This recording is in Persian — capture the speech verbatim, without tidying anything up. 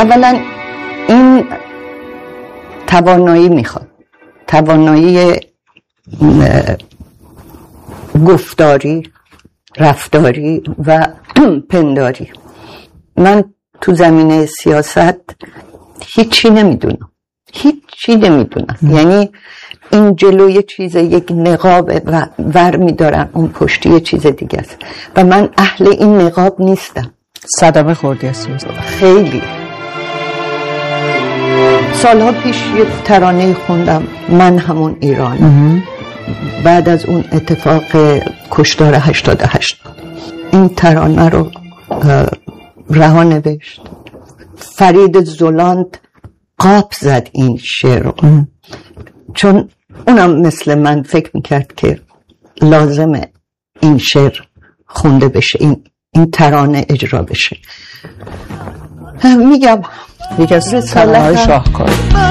اولا این توانایی میخواد، توانایی گفتاری، رفتاری و پنداری. من تو زمینه سیاست هیچی نمیدونم، هیچی نمیدونم. یعنی این جلوی چیز یک نقاب و ور میدارن، اون پشتی یه چیز دیگه است و من اهل این نقاب نیستم. صدمه خوردی از سیاست؟ خیلی. سالها پیش یه ترانه خوندم، من همون ایران، بعد از اون اتفاق کشتار هشتاد و هشت. این ترانه رو رها نوشت فرید زولاند، قاب زد این شعر رو، چون اونم مثل من فکر میکرد که لازمه این شعر خونده بشه، این این ترانه اجرا بشه. میگم یکی از ترانه‌های شاهکار.